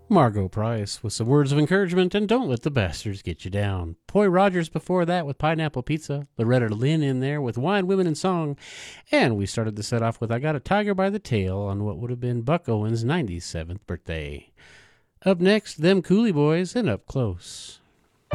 Margot Price with some words of encouragement and Don't Let the Bastards Get You Down. Poy Rogers before that with Pineapple Pizza. Loretta Lynn in there with Wine, Women, and Song. And we started the set off with I Got a Tiger by the Tail on what would have been Buck Owens' 97th birthday. Up next, Them Coolie Boys and Up Close.